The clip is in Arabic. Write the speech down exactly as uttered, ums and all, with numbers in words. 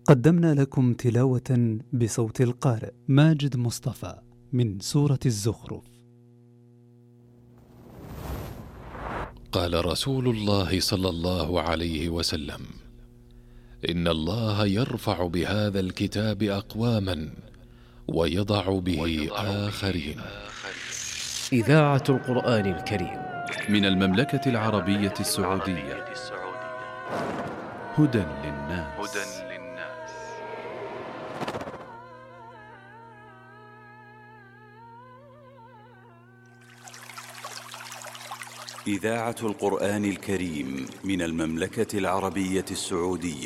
قدمنا لكم تلاوة بصوت القارئ ماجد مصطفى من سورة الزخرف. قال رسول الله صلى الله عليه وسلم: إن الله يرفع بهذا الكتاب أقواما ويضع به آخرين. إذاعة القرآن الكريم من المملكة العربية السعودية. هدى للناس. إذاعة القرآن الكريم من المملكة العربية السعودية.